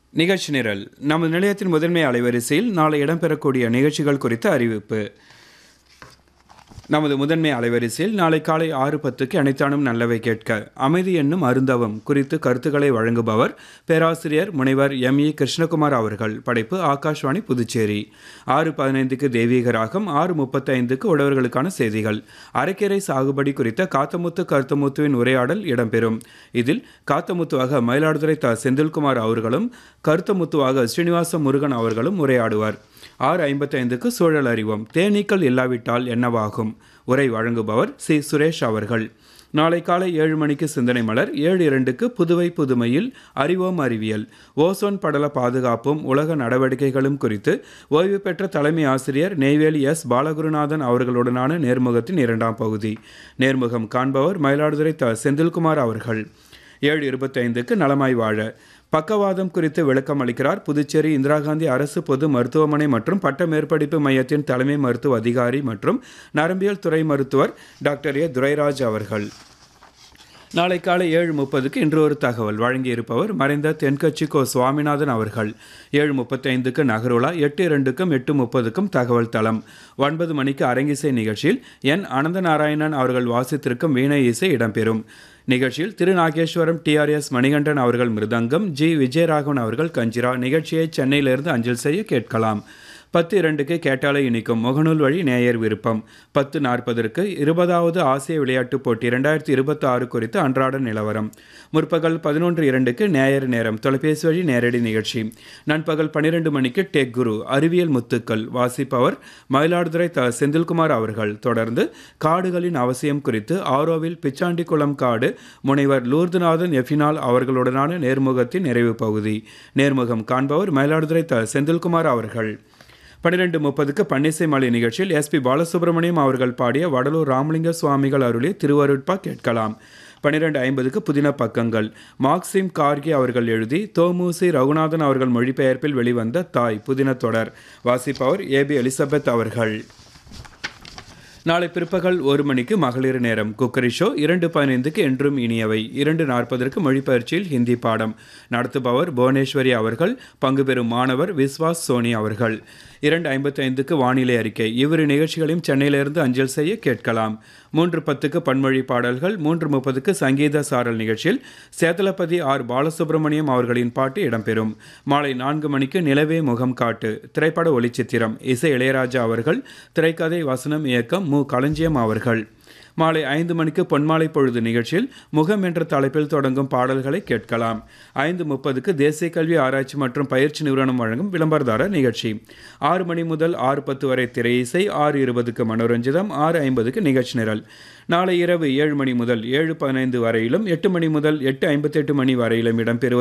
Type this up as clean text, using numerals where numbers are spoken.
நிகழ்ச்சி நிரல் நமது நிலையத்தின் முதன்மை அலைவரிசையில் நாளை இடம்பெறக்கூடிய நிகழ்ச்சிகள் குறித்த அறிவிப்பு. நமது முதன்மை அலைவரிசையில் நாளை காலை 6:10க்கு அனைத்தானும் நல்லவை கேட்க அமைதி என்னும் அருந்தவம் குறித்து கருத்துக்களை வழங்குபவர் பேராசிரியர் முனைவர் எம். கிருஷ்ணகுமார் அவர்கள். படைப்பு ஆகாஷ்வாணி புதுச்சேரி. 6:15க்கு தெய்வீக ராகம், 6:35க்கு உழவர்களுக்கான செய்திகள். அரைக்கீரை சாகுபடி குறித்த காத்தமுத்து கருத்தமுத்துவின் உரையாடல் இடம்பெறும். இதில் காத்தமுத்துவாக மயிலாடுதுறை செந்தில்குமார் அவர்களும் கருத்தமுத்துவாக ஸ்ரீனிவாச முருகன் அவர்களும் உரையாடுவார். 6:55க்கு சூழல் அறிவோம், தேனீக்கள் இல்லாவிட்டால் என்னவாகும். உரை வழங்குபவர் சி. சுரேஷ் அவர்கள். நாளை காலை 7 மணிக்கு சிந்தனை மலர், 7:02க்கு புதுவை புதுமையில் அறிவோம் அறிவியல், ஓசோன் படல பாதுகாப்பும் உலக நடவடிக்கைகளும் குறித்து ஓய்வு பெற்ற தலைமை ஆசிரியர் நெய்வேலி எஸ். பாலகுருநாதன் அவர்களுடனான நேர்முகத்தின் 2ஆம் பகுதி. நேர்முகம் காண்பவர் மயிலாடுதுறை செந்தில்குமார் அவர்கள். 7:25க்கு நலமாய் வாழ பக்கவாதம் குறித்து விளக்கம் அளிக்கிறார் புதுச்சேரி இந்திரா காந்தி அரசு பொது மருத்துவமனை மற்றும் பட்ட மேற்படிப்பு மையத்தின் தலைமை மருத்துவ அதிகாரி மற்றும் நரம்பியல் துறை மருத்துவர் டாக்டர் ஏ. துரைராஜ் அவர்கள். நாளை காலை 7:30க்கு இன்று ஒரு தகவல் வழங்கியிருப்பவர் மறைந்த தென்கட்சி கோ. சுவாமிநாதன் அவர்கள். 7:35க்கு நகருலா, 8:02க்கும் 8:30க்கும் தகவல் தளம். 9 மணிக்கு அரங்கிசை நிகழ்ச்சியில் என். அனந்தநாராயணன் அவர்கள் வாசித்திருக்கும் வீணை இசை இடம்பெறும். நிகழ்ச்சியில் திருநாகேஸ்வரம் டிஆர்எஸ் மணிகண்டன் அவர்கள் மிருதங்கம், ஜி. விஜயராகவன் அவர்கள் கஞ்சிரா. நிகழ்ச்சியை சென்னையிலிருந்து அஞ்சல் செய்ய கேட்கலாம். 10:02க்கு கேட்டாலை இனிக்கும் முகநூல் வழி நேயர் விருப்பம். 10:40க்கு 20வது ஆசிய விளையாட்டுப் போட்டி 2026 குறித்து அன்றாட நிலவரம். முற்பகல் 11:02க்கு நேயர் நேரம் தொலைபேசி வழி நேரடி நிகழ்ச்சி. நண்பகல் 12 மணிக்கு டெக் குரு அறிவியல் முத்துக்கள் வாசிப்பவர் மயிலாடுதுறை செந்தில்குமார் அவர்கள். தொடர்ந்து காடுகளின் அவசியம் குறித்து ஆரோவில் பிச்சாண்டிக்குளம் காடு முனைவர் லூர்துநாதன் எஃபினால் அவர்களுடனான நேர்முகத்தின் நிறைவு பகுதி. நேர்முகம் காண்பவர் மயிலாடுதுறை செந்தில்குமார் அவர்கள். 12:30க்கு பன்னிசை மாலை நிகழ்ச்சியில் எஸ்.பி. பாலசுப்ரமணியம் அவர்கள் பாடிய வடலூர் ராமலிங்க சுவாமிகள் அருளிய திருவருட்பா கேட்கலாம். 12:50க்கு புதின பக்கங்கள். மார்க்சிம் கார்கி அவர்கள் எழுதி தோமுசி ரகுநாதன் அவர்கள் மொழிபெயர்ப்பில் வெளிவந்த தாய் புதின தொடர். வாசிப்பவர் ஏபி எலிசபெத் அவர்கள். நாளை பிற்பகல் 1 மணிக்கு மகளிர் நேரம் குக்கரி ஷோ. 2:15க்கு என்றும் இனியவை. 2:40க்கு மொழிபெயர்ச்சியில் ஹிந்தி பாடம். நடத்துபவர் புவனேஸ்வரி அவர்கள். பங்கு பெறும் மாணவர் விஸ்வாஸ் சோனி அவர்கள். 2:55க்கு வானிலை அறிக்கை. இவ்விரு நிகழ்ச்சிகளையும் சென்னையிலிருந்து அஞ்சல் செய்ய கேட்கலாம். 3:10க்கு பன்மொழி பாடல்கள். 3:30க்கு சங்கீத சாரல் நிகழ்ச்சியில் சேதலப்பதி ஆர். பாலசுப்ரமணியம் அவர்களின் பாட்டு இடம்பெறும். மாலை 4 மணிக்கு நிலவே முகம் காட்டு திரைப்பட ஒளிச்சித்திரம். இசை இளையராஜா அவர்கள். திரைக்கதை வசனம் இயக்கம் மு. களஞ்சியம் அவர்கள். மாலை 5 மணிக்கு பொன்மாலை பொழுது நிகழ்ச்சியில் முகம் என்ற தலைப்பில் தொடங்கும் பாடல்களை கேட்கலாம். 5:30க்கு தேசிய கல்வி ஆராய்ச்சி மற்றும் பயிற்சி நிறுவனம் வழங்கும் விளம்பரதாரர் நிகழ்ச்சி. 6 மணி முதல் 6:10 வரை திரை இசை. 6:20க்கு மனோரஞ்சிதம். 6:50க்கு நிகழ்ச்சி நிரல். நாளை இரவு 7 மணி முதல் 7:15 வரையிலும் 8 மணி முதல் 8:58 மணி வரையிலும் இடம்பெறுவது